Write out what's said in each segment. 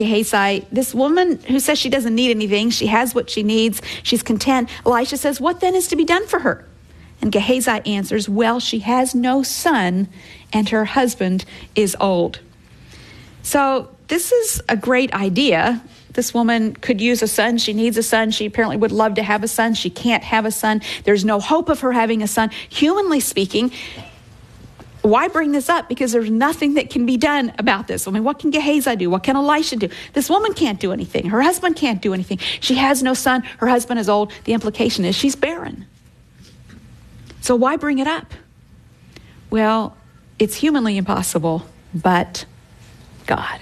Gehazi, this woman who says she doesn't need anything, she has what she needs, she's content. Elisha says, what then is to be done for her? And Gehazi answers, well, she has no son, and her husband is old. So this is a great idea. This woman could use a son. She needs a son. She apparently would love to have a son. She can't have a son. There's no hope of her having a son. Humanly speaking, why bring this up? Because there's nothing that can be done about this. I mean, what can Gehazi do? What can Elisha do? This woman can't do anything. Her husband can't do anything. She has no son. Her husband is old. The implication is she's barren. So why bring it up? Well, it's humanly impossible, but God.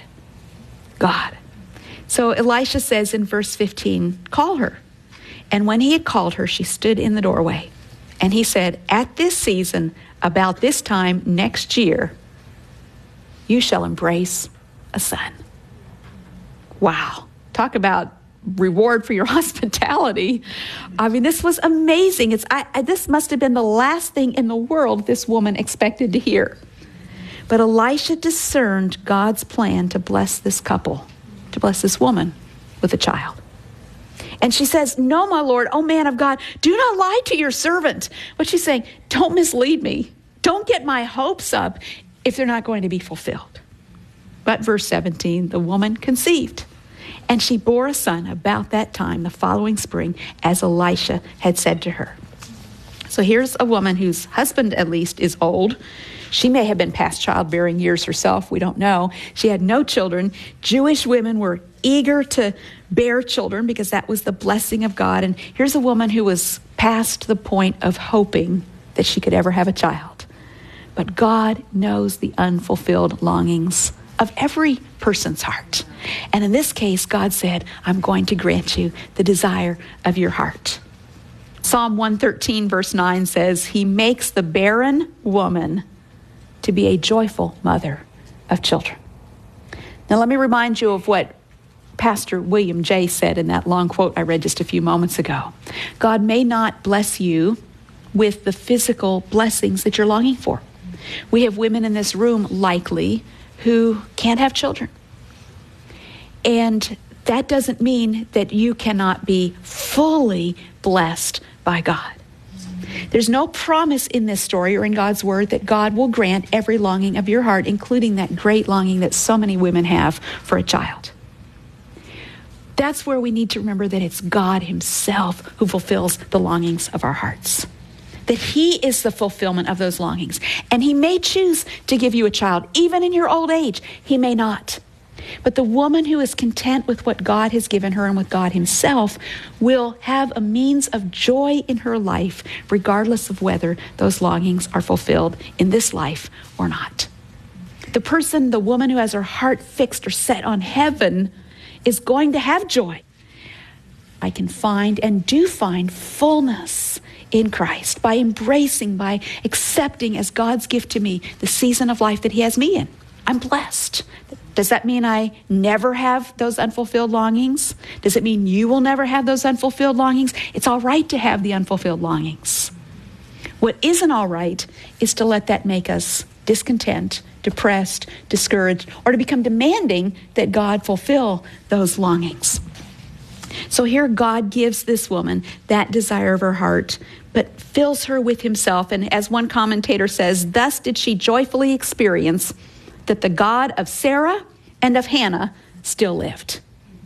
So Elisha says in verse 15, call her. And when he had called her, she stood in the doorway. And he said, at this season, about this time next year, you shall embrace a son. Wow. Talk about reward for your hospitality. I mean, this was amazing. This must have been the last thing in the world this woman expected to hear. But Elisha discerned God's plan to bless this couple, to bless this woman with a child. And she says, no, my Lord, oh man of God, do not lie to your servant. What she's saying, don't mislead me. Don't get my hopes up if they're not going to be fulfilled. But verse 17, the woman conceived. And she bore a son about that time, the following spring, as Elisha had said to her. So here's a woman whose husband, at least, is old. She may have been past childbearing years herself. We don't know. She had no children. Jewish women were eager to bear children because that was the blessing of God. And here's a woman who was past the point of hoping that she could ever have a child. But God knows the unfulfilled longings of every person's heart. And in this case, God said, I'm going to grant you the desire of your heart. Psalm 113 verse 9 says, he makes the barren woman to be a joyful mother of children. Now let me remind you of what Pastor William J. said in that long quote I read just a few moments ago. God may not bless you with the physical blessings that you're longing for. We have women in this room likely who can't have children. And that doesn't mean that you cannot be fully blessed by God. There's no promise in this story or in God's word that God will grant every longing of your heart, including that great longing that so many women have for a child. That's where we need to remember that it's God himself who fulfills the longings of our hearts. That he is the fulfillment of those longings. And he may choose to give you a child, even in your old age. He may not. But the woman who is content with what God has given her and with God himself will have a means of joy in her life, regardless of whether those longings are fulfilled in this life or not. The woman who has her heart fixed or set on heaven is going to have joy. I can find and do find fullness in Christ by embracing, by accepting as God's gift to me the season of life that he has me in. I'm blessed. Does that mean I never have those unfulfilled longings? Does it mean you will never have those unfulfilled longings? It's all right to have the unfulfilled longings. What isn't all right is to let that make us discontent, depressed, discouraged, or to become demanding that God fulfill those longings. So here God gives this woman that desire of her heart, but fills her with himself. And as one commentator says, thus did she joyfully experience that the God of Sarah and of Hannah still lived.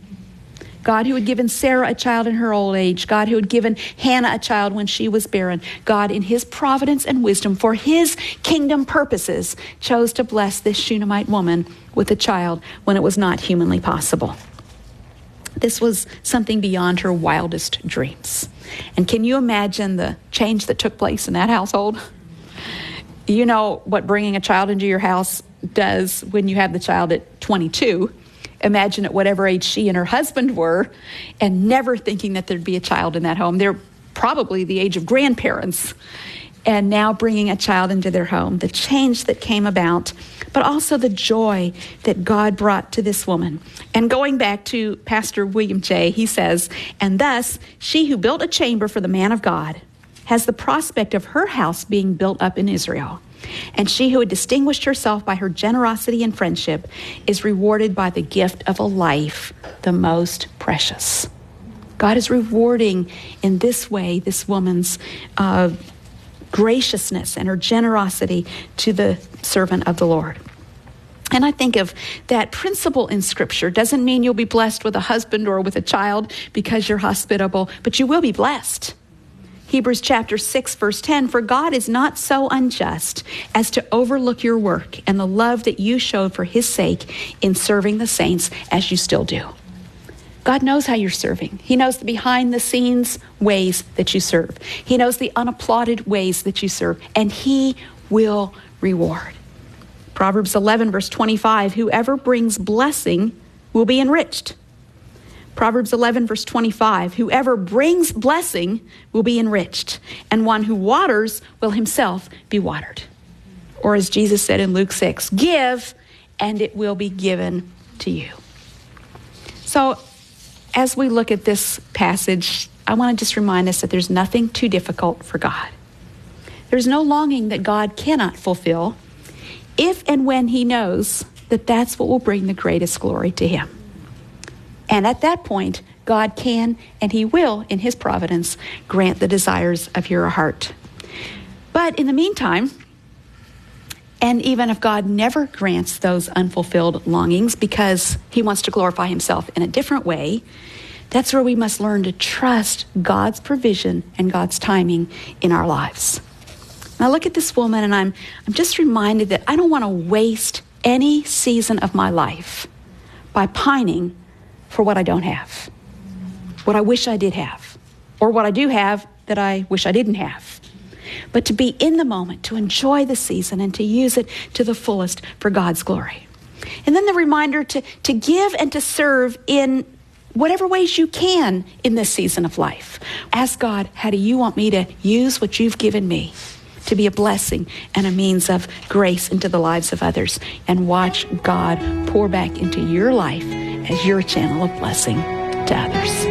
God who had given Sarah a child in her old age, God who had given Hannah a child when she was barren, God in his providence and wisdom for his kingdom purposes chose to bless this Shunammite woman with a child when it was not humanly possible. This was something beyond her wildest dreams. And can you imagine the change that took place in that household? You know what bringing a child into your house does when you have the child at 22. Imagine at whatever age she and her husband were, and never thinking that there'd be a child in that home. They're probably the age of grandparents, and now bringing a child into their home. The change that came about, but also the joy that God brought to this woman. And going back to Pastor William J., he says, and thus she who built a chamber for the man of God has the prospect of her house being built up in Israel. And she who had distinguished herself by her generosity and friendship is rewarded by the gift of a life, the most precious. God is rewarding in this way this woman's graciousness and her generosity to the servant of the Lord. And I think of that principle in Scripture. Doesn't mean you'll be blessed with a husband or with a child because you're hospitable, but you will be blessed. Hebrews chapter 6, verse 10, for God is not so unjust as to overlook your work and the love that you showed for his sake in serving the saints as you still do. God knows how you're serving. He knows the behind-the-scenes ways that you serve. He knows the unapplauded ways that you serve, and he will reward. Proverbs 11, verse 25, whoever brings blessing will be enriched. Proverbs 11, verse 25, whoever brings blessing will be enriched, and one who waters will himself be watered. Or as Jesus said in Luke 6, give, and it will be given to you. So, as we look at this passage, I want to just remind us that there's nothing too difficult for God. There's no longing that God cannot fulfill if and when he knows that that's what will bring the greatest glory to him. And at that point, God can and he will, in his providence, grant the desires of your heart. But in the meantime, and even if God never grants those unfulfilled longings because he wants to glorify himself in a different way, that's where we must learn to trust God's provision and God's timing in our lives. Now look at this woman, and I'm just reminded that I don't want to waste any season of my life by pining for what I don't have, what I wish I did have, or what I do have that I wish I didn't have. But to be in the moment, to enjoy the season and to use it to the fullest for God's glory. And then the reminder to give and to serve in whatever ways you can in this season of life. Ask God, how do you want me to use what you've given me to be a blessing and a means of grace into the lives of others? And watch God pour back into your life as you're a channel of blessing to others.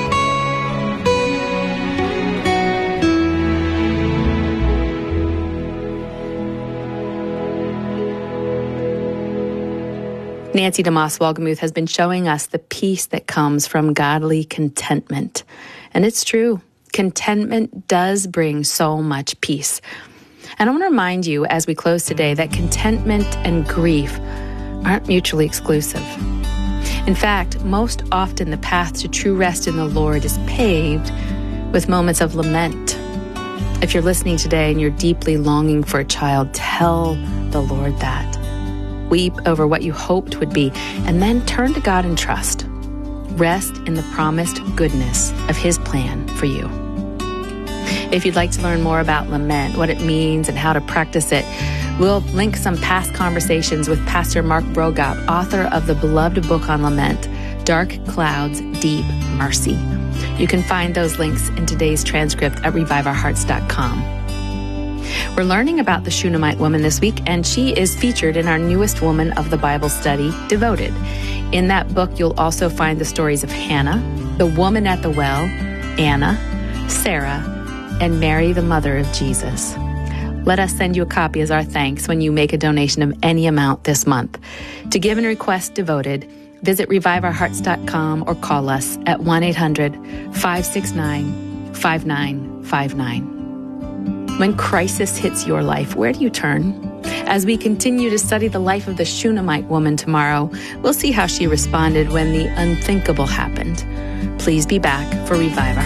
Nancy DeMoss Wolgemuth has been showing us the peace that comes from godly contentment. And it's true. Contentment does bring so much peace. And I want to remind you as we close today that contentment and grief aren't mutually exclusive. In fact, most often the path to true rest in the Lord is paved with moments of lament. If you're listening today and you're deeply longing for a child, tell the Lord that. Weep over what you hoped would be, and then turn to God in trust. Rest in the promised goodness of his plan for you. If you'd like to learn more about lament, what it means and how to practice it, we'll link some past conversations with Pastor Mark Brogat, author of the beloved book on lament, Dark Clouds, Deep Mercy. You can find those links in today's transcript at reviveourhearts.com. We're learning about the Shunammite woman this week, and she is featured in our newest Woman of the Bible study, Devoted. In that book, you'll also find the stories of Hannah, the woman at the well, Anna, Sarah, and Mary, the mother of Jesus. Let us send you a copy as our thanks when you make a donation of any amount this month. To give and request Devoted, visit reviveourhearts.com or call us at 1-800-569-5959. When crisis hits your life, where do you turn? As we continue to study the life of the Shunammite woman tomorrow, we'll see how she responded when the unthinkable happened. Please be back for Revive Our